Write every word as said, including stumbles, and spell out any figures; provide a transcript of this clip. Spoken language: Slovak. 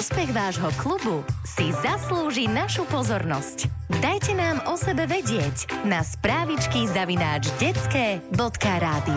úspech vášho klubu si zaslúži našu pozornosť. Dajte nám o sebe vedieť na správičky zavináč detské bodka rádio.